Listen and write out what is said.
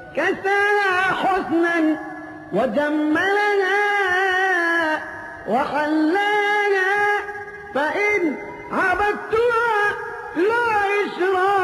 كساها حسنا وجملنا وحلانا، فإن عبدتها لا إشراك